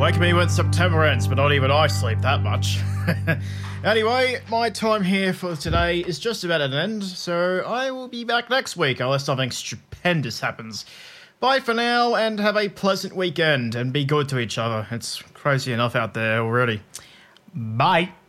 Wake me when September ends, but not even I sleep that much. Anyway, my time here for today is just about at an end, so I will be back next week unless something stupendous happens. Bye for now, and have a pleasant weekend, and be good to each other. It's crazy enough out there already. Bye.